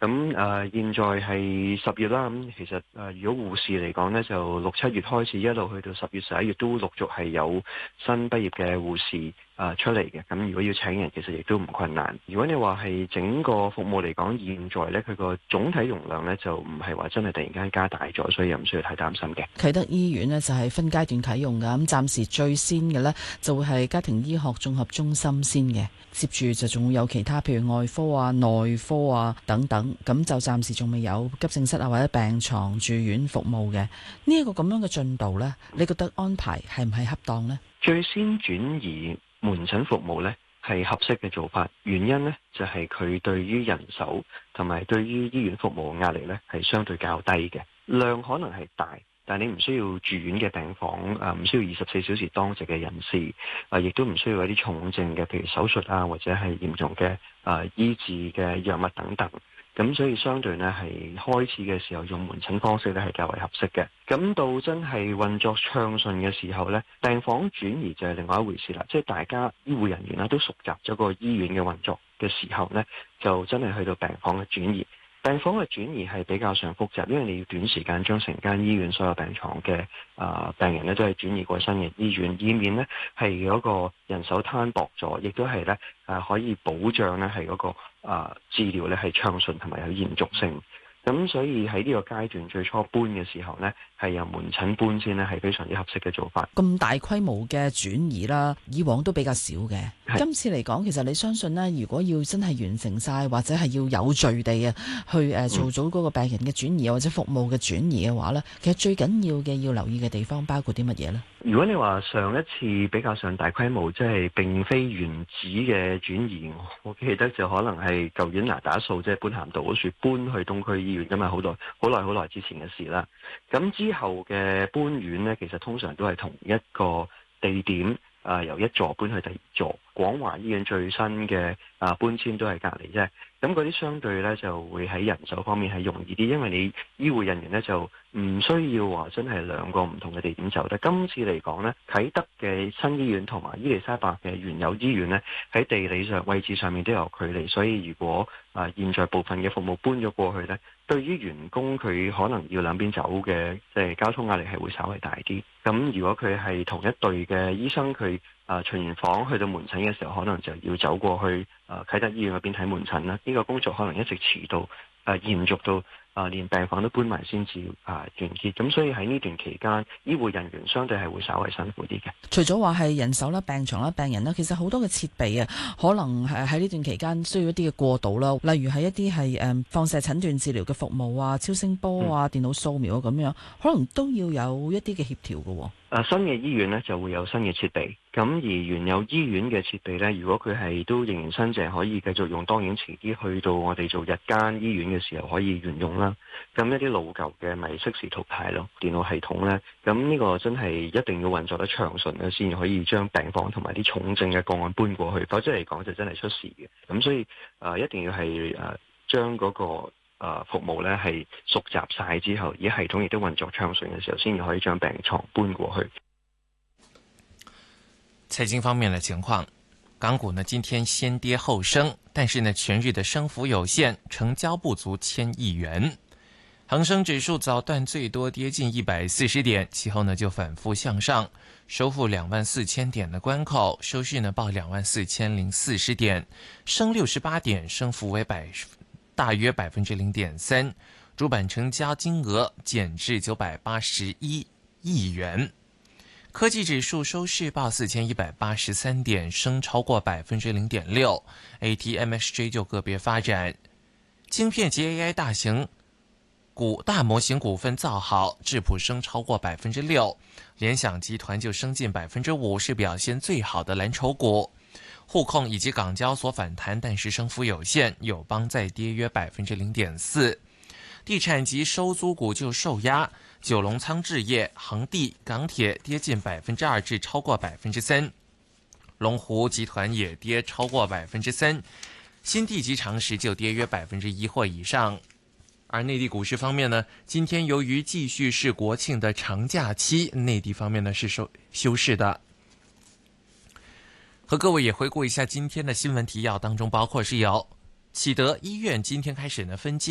現在係10月啦，咁其實如果護士嚟講呢，就6、7月開始一路去到10月、11月都陸續係有新畢業嘅護士出嚟嘅。咁如果要請人，其實亦都唔困難。如果你話係整個服務嚟講，現在呢，佢個總體容量呢，就唔係話真係突然間加大咗，所以又唔需要太擔心嘅。 啟德醫院呢，就係分階段啟用㗎，咁暫時最先嘅呢，就會係家庭醫學綜合中心先嘅，接住就仲會有其他譬如外科啊、內科啊等等，咁就暫時仲未有急症室啊或者病床住院服務嘅。呢一個咁樣嘅進度呢，你覺得安排係唔係恰當呢？ 最先轉移門診服務呢，係合適嘅做法，原因呢，就係佢對於人手同埋對於醫院服務嘅壓力呢，係相對較低嘅，量可能係大，但你唔需要住院嘅病房，唔需要24小時當值嘅人士，亦都唔需要一啲重症嘅，譬如手術啊，或者係嚴重嘅醫治嘅藥物等等。咁所以相對呢，係開始嘅時候用門診方式呢，係較為合適嘅。咁到真係運作暢順嘅時候呢，病房轉移就係另外一回事啦。即係大家醫護人員啦都熟習咗個醫院嘅運作嘅時候呢，就真係去到病房嘅轉移。病房嘅轉移係比較上複雜，因為你要短時間將成間醫院所有病床嘅病人呢都係轉移過新嘅醫院，以免呢係嗰個人手攤薄咗，亦都係呢可以保障呢係嗰個治療呢係暢順同埋有延續性。咁所以喺呢個階段最初搬嘅時候呢，係由門診搬先呢係非常之合適嘅做法。 咁大規模嘅轉移啦，以往都比較少嘅。今次嚟講，其實你相信呢，如果要真係完成晒，或者係要有序地去做咗嗰個病人嘅轉移或者服務嘅轉移嘅話呢，其實最緊要嘅要留意嘅地方包括啲乜嘢呢？ 如果你話上一次比較上大規模，即係並非原址嘅轉移，我記得就可能係舊年那打素，即係般咸道嗰處搬去東區醫院，咁啊好耐之前嘅事啦。咁之後嘅搬院呢，其實通常都係同一個地點由一座搬去第二座。廣華醫院最新嘅搬遷都係隔離啫。咁嗰啲相對呢就會喺人手方面係容易啲，因為你醫護人員呢就唔需要話真係兩個唔同嘅地點走得。今次嚟講呢，啟德嘅新醫院同埋伊利沙伯嘅原有醫院呢，喺地理上位置上面都有距離，所以如果現在部分嘅服務搬咗過去呢，對於員工佢可能要兩邊走嘅即係交通壓力係會稍微大啲。咁如果佢係同一隊嘅醫生，佢巡完房去到門診嘅時候，可能就要走過去啟德醫院嗰邊睇門診啦。呢個工作可能一直遲到延續到連病房都搬埋先至完結。咁所以喺呢段期間，醫護人員相對係會稍微辛苦啲嘅。 除咗話係人手啦、病床啦、病人啦，其實好多嘅設備啊，可能係喺呢段期間需要一啲嘅過渡啦。例如係一啲係放射診斷治療嘅服務啊、超聲波啊、電腦掃描啊咁樣，可能都要有一啲嘅協調嘅。 新嘅醫院呢就會有新嘅設備，咁而原有醫院嘅設備呢，如果佢係都仍然新淨，可以繼續用，當然遲啲去到我哋做日間醫院嘅時候可以沿用啦。咁一啲老舊嘅咪適時淘汰咯，電腦系統呢，咁呢個真係一定要運作得暢順咧，先可以將病房同埋啲重症嘅個案搬過去，否則嚟講就真係出事嘅。咁所以一定要係將嗰個服務呢係熟習晒之後，而系統亦都運作暢順嘅時候，先至可以將病床搬過去。 財經方面的情況，港股呢今天先跌後升，但是呢全日的升幅有限，成交不足1000億元。恒生指數早段最多跌近140點，其後呢就反覆向上，收復24000點的關口，收市呢報24040點，升68點，升幅為大約0.3%，主板成交金額減至981億元。科技指數收市報4183點，升超過0.6%。ATMXJ 就個別發展，晶片及 AI 大模型股份造好，智譜升超過6%，聯想集團就升近5%，是表現最好的藍籌股。滬控以及港交所反彈，但是升幅有限，友邦再跌約0.4%。地產及收租股就受壓，九龍倉置業、恒地、港鐵跌近2%至超過3%，龍湖集團也跌超過3%，新地及長實就跌約1%或以上。而內地股市方面呢，今天由於繼續是國慶的長假期，內地方面呢是休市的。和各位也回顧一下今天的新聞提要，當中包括是有啟德醫院今天開始呢分階